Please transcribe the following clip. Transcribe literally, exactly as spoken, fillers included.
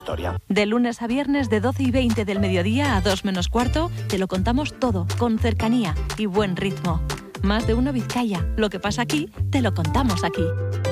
De lunes a viernes de doce y veinte del mediodía a dos menos cuarto, te lo contamos todo, con cercanía y buen ritmo. Más de uno Vizcaya. Lo que pasa aquí, te lo contamos aquí.